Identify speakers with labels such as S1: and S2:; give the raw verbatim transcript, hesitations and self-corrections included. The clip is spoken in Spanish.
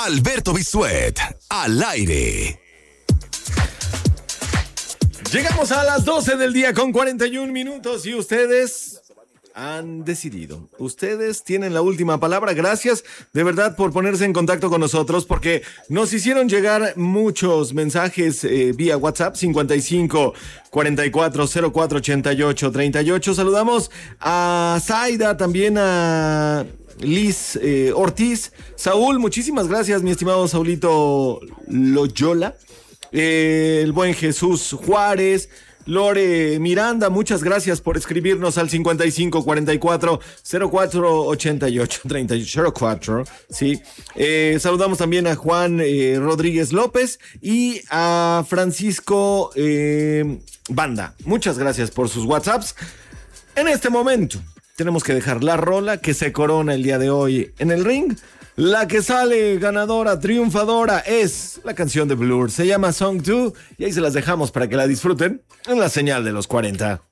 S1: Alberto Bisuet, al aire.
S2: Llegamos a las doce del día con cuarenta y un minutos y ustedes han decidido. Ustedes tienen la última palabra. Gracias de verdad por ponerse en contacto con nosotros porque nos hicieron llegar muchos mensajes eh, vía WhatsApp cincuenta y cinco, cuarenta y cuatro, cero cuatro, ochenta y ocho, treinta y ocho. Saludamos a Zaida, también a Liz eh, Ortiz. Saúl, muchísimas gracias, mi estimado Saulito Loyola. Eh, el buen Jesús Juárez, Lore Miranda, muchas gracias por escribirnos al cincuenta y cinco, cuarenta y cuatro, cero cuatro, ochenta y ocho, treinta y cuatro, sí. Eh, saludamos también a Juan eh, Rodríguez López y a Francisco eh, Banda. Muchas gracias por sus WhatsApps. En este momento tenemos que dejar la rola que se corona el día de hoy en el ring. La que sale ganadora, triunfadora, es la canción de Blur. Se llama Song dos y ahí se las dejamos para que la disfruten en la señal de los cuarenta.